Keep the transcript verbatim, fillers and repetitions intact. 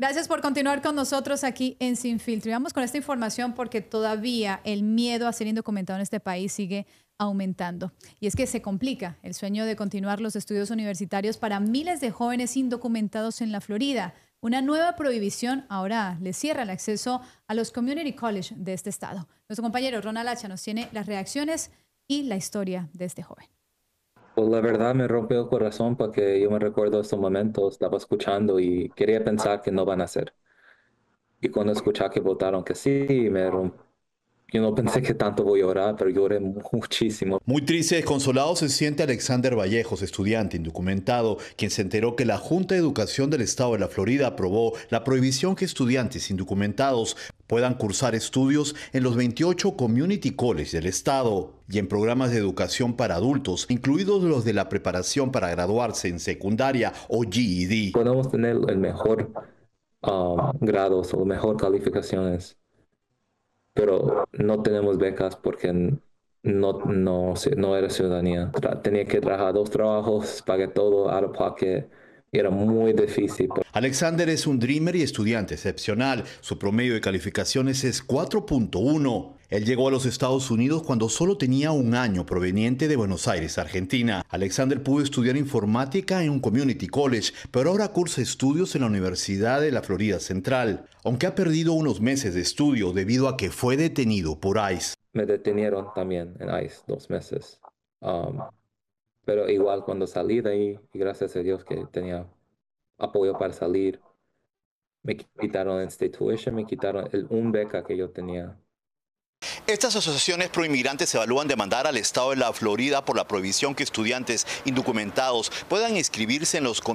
Gracias por continuar con nosotros aquí en Sin Filtro. Y vamos con esta información porque todavía el miedo a ser indocumentado en este país sigue aumentando. Y es que se complica el sueño de continuar los estudios universitarios para miles de jóvenes indocumentados en la Florida. Una nueva prohibición ahora les cierra el acceso a los community college de este estado. Nuestro compañero Ronald Hacha nos tiene las reacciones y la historia de este joven. Pues la verdad me rompió el corazón porque yo me recuerdo estos momentos, estaba escuchando y quería pensar que no van a ser. Y cuando escuché que votaron que sí, me rompió. Yo no pensé que tanto voy a llorar, pero lloré muchísimo. Muy triste y desconsolado se siente Alexander Vallejos, estudiante indocumentado, quien se enteró que la Junta de Educación del Estado de la Florida aprobó la prohibición que estudiantes indocumentados puedan cursar estudios en los veintiocho community colleges del estado y en programas de educación para adultos, incluidos los de la preparación para graduarse en secundaria o G E D. Podemos tener el mejor um, grados o mejor calificaciones, pero no tenemos becas porque no, no, no era ciudadanía. Tra- tenía que trabajar dos trabajos, pagué todo out of pocket. Era muy difícil. Alexander es un dreamer y estudiante excepcional. Su promedio de calificaciones es cuatro punto uno. Él llegó a los Estados Unidos cuando solo tenía un año, proveniente de Buenos Aires, Argentina. Alexander pudo estudiar informática en un community college, pero ahora cursa estudios en la Universidad de la Florida Central, aunque ha perdido unos meses de estudio debido a que fue detenido por ICE. Me detenieron también en ICE dos meses. Um, pero igual cuando salí de ahí, y gracias a Dios que tenía apoyo para salir, me quitaron el state tuition, me quitaron el, un beca que yo tenía. Estas asociaciones proinmigrantes evalúan demandar al estado de la Florida por la prohibición que estudiantes indocumentados puedan inscribirse en los